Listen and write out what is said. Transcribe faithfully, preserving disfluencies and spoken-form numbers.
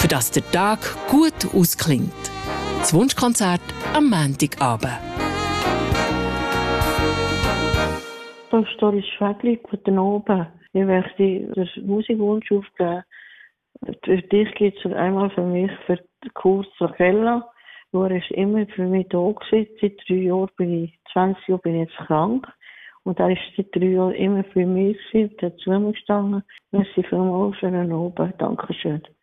für das der Tag gut ausklingt. Das Wunschkonzert am Montagabend. Das ist Doris Schwegli, guten Abend. Ich möchte den Musikwunsch aufgeben. Für dich gibt es einmal für mich für Kurt Sakella. Er ist immer für mich da gewesen. Seit drei Jahren bin ich, zwanzig Jahre bin ich jetzt krank. Und er ist seit drei Jahren immer für mich gewesen, der zu mir gestanden. Merci vielmals für den Abend. Dankeschön.